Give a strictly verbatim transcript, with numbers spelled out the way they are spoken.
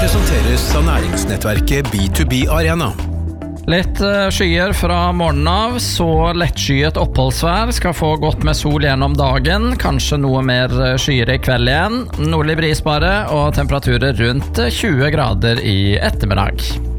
presenteres av næringsnettverket B to B Arena. Litt skyer fra morgenen av, så lettskyet oppholdsvær skal få godt med sol gjennom dagen, kanskje noe mer skyer i kveld igjen, nordlig bris bare, og temperaturer rundt tjue grader i ettermiddag.